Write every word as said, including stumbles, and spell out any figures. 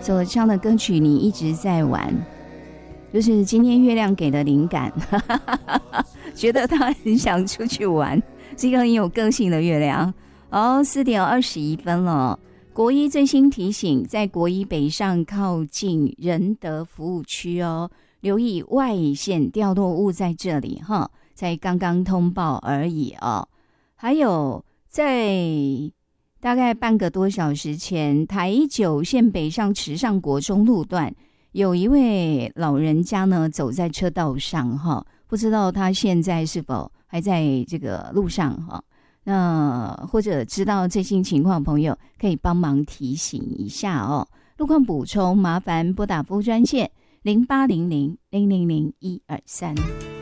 所唱的歌曲你一直在玩，就是今天月亮给的灵感觉得他很想出去玩，是一个很有个性的月亮。哦，四点二十一分了。国一最新提醒，在国一北上靠近仁德服务区哦，留意外线掉落物在这里哈，才刚刚通报而已哦。还有在大概半个多小时前，台九线北上池上国中路段，有一位老人家呢走在车道上哈，不知道他现在是否还在这个路上哈。那或者知道最新情况的朋友可以帮忙提醒一下哦。路况补充麻烦拨打服务专线零八零零零零零一二三。